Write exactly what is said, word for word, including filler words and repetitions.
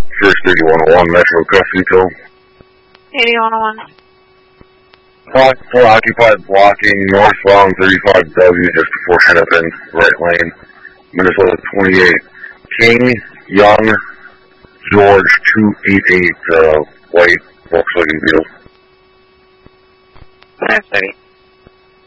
First eighty-one oh one Metro Custody Code. eighty-one oh one. Block for occupied blocking northbound thirty-five W just before Hennepin, right lane, Minnesota twenty-eight. King, Young, George two eighty-eight, uh, white Volkswagen Beetle. five thirty.